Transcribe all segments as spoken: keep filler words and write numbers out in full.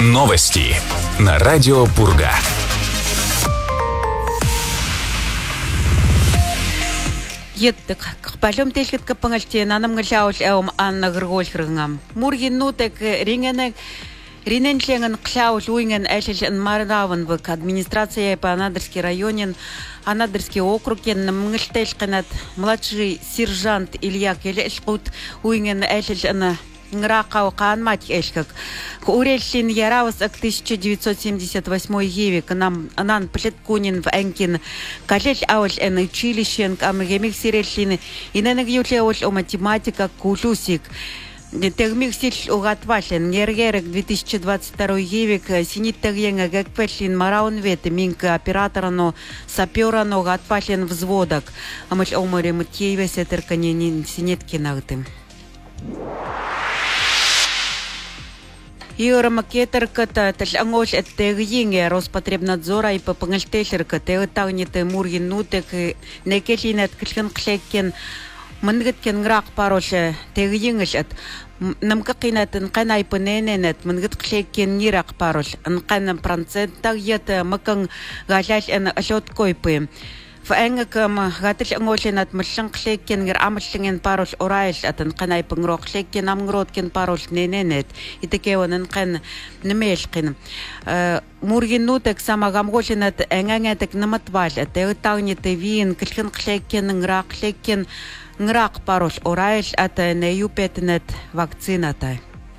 Новости на радио Пурга. Еттик кпалом телкет капангалте нанам галшаул эум анна гргольхрынгам. Мургиннутек рингенек риненченген кшаул уинген эшен марадаван в администрация по Анадырский районен Анадырский округен мнгылтешкенат младший сержант Илья Келешкут уинген эшен Нракау Канмать Эшкак. Урельшин Яраус к тысяча девятьсот семьдесят восьмой еве нам Анан Плеткунин в Энкин Калеш Ауш Эн училищен Амгемик Сирельшин и Ненегючеуш о математика Кулюсик. Тегмиксич угатвашен Нергерек две тысячи двадцать второй евик Синит Тегенга Гекпешлин Мараунвет Минка операторано саперано гатвашен взводок. Амыч оморе Мутьеве Сетерканин Синеткинагтым. Юрамакетер ката ташангош эттегинге Роспотребнадзора и попангальтешер ката тагните мургиннутек некелинет кишкен кшеккен мангеткен грак пароше тегингешет намкакинатын канай пнененет мангет кшеккен нирак парош анкан процент тагет макан галаш эн ашоткойпы Фэнгкам гатыш ангошенат мшанкшеккен гер амшлingen парош орайш атын канай пнгрокшеккен амгроткен парош нененет итекевонен кан немешкин мургиннутек самагамгошенат энгангетек наматваш тегтагни тевин кишкен кшеккен гракшеккен грак парош орайш ата неюпетнет вакцината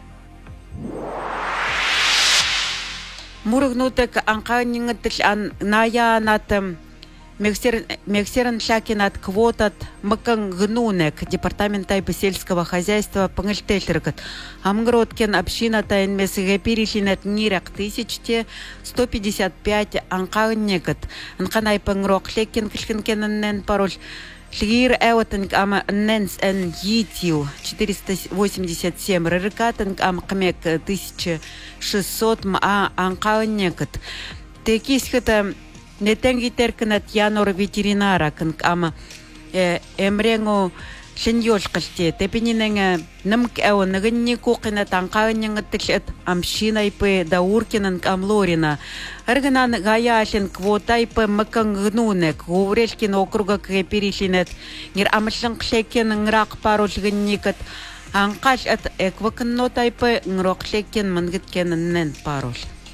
мургнутек анканингетш ан наянатам Мексерен Шакинат квотат Макан Гнунек, департамента сельского хозяйства Пангальтешеркат. Амгроткен община тайн месгепиришинат нирак тысячте сто пятьдесят пять анканнекат. Анканай пангрок лекен кишкенкенен пароль. Шлир эвотенг ам ненс эн йитил четыреста восемьдесят семь рыркатенг ам кмек тысяча шестьсот ма анканнекат. Текисхата Нетенги теркнат янор ветеринара канк ама эмренго шиньёшкалте тепининенге намк эо нагни кукина танкааньянгаттэлэт амшинайпэ дауркинан камлорина арганан гаяшин квотайпэ макангнунек гуврелькин округа кэперишинет нир амшланкшекен нрак парулгынникат анкаш at эквакннотайпэ нрокшекен мангиткен нэн парул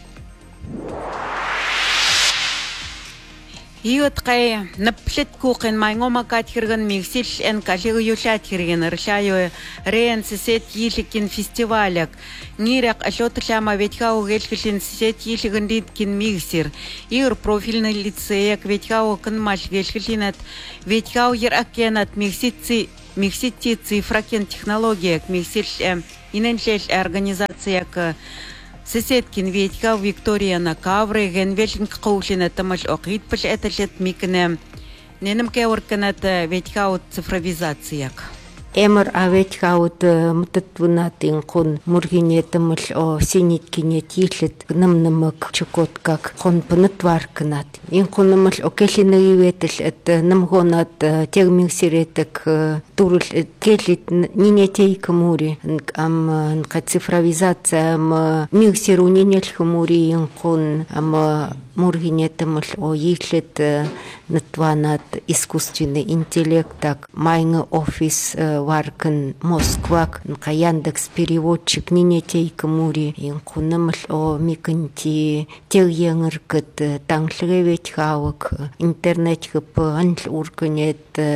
Иоткай наплет кухен майнгома катхирган миксиш эн калигу юшатхирген ршаю рен сет йиликин фестиваляк нирак ашотшама ветхау гелькишин сет йилиган литкин миксер ир профильный лицеяк ветхау канмаш гелькишинат ветхау еракенат миксици миксити цифракен технологияк миксиш иненшеш организацияк Соседкин Ветька Виктория на Кавре, Генвельшин Каушина Тамаш Окит, Паш это лет микне, ненам кеорканата Ветька цифровизацияк. Эмер аветхаут мтатвунатин кун мургинетамл о синиткинет йилет намнамак чукот как кон пнатваркнат ин кунамл окелиневетэл эт намгонат тегминсиретек турл келит нинетей камури ам цифровизация ам миксерунинел камури ин кун ам мургинетамл о йилет натванат искусственный интеллект так майнга офис Варкан Москвак, Яндекс переводчик Нинетей Камури, Инкунамл о Миканти, Тельянгеркат, Таншлевет Хавак, интернет по Аншлурканет,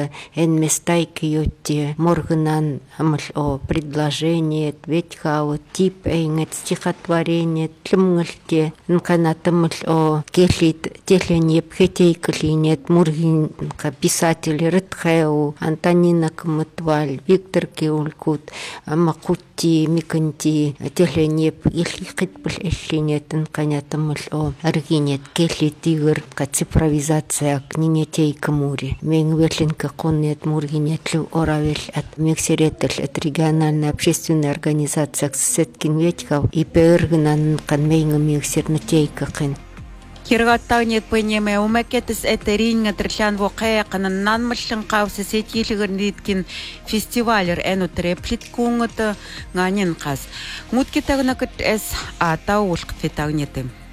Энместайки Йотти, Морганан, Амл о предложение, Ветхава, тип Эйнет, стихотворение, Тлмгальте, Нканатамл о Кешлит, Техленеп, Хетей Калинет, Мургин, писатель Редхеу, Антонина Каматваль, Виктор Кеулькут, Макутти, Миканти, Техленеп, Ильхит Пэшлинет, Канятамл о Аргинет, Кешли Тигр, цифровизация, Книнетей Камури, Менгвершинка Коннет, Мургинет, Оравель от Мексеретель, от региональной общественной организации Сеткин Ветьков и Пергнан Канмейнга Мексернатейка Хэн. Хиргаттагнет пенеме умакетс этеринга трлан воқеқын нанмаллын қавсы сетилгерниткин фестивалер эну треплиткунгата нганин қас. Муткитагнакт эс атаулқ фетагнетем.